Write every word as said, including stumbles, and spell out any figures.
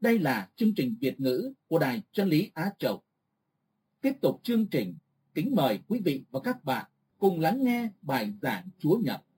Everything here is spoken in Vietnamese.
Đây là chương trình Việt ngữ của Đài Chân lý Á Châu. Tiếp tục chương trình, kính mời quý vị và các bạn cùng lắng nghe bài giảng Chúa Nhật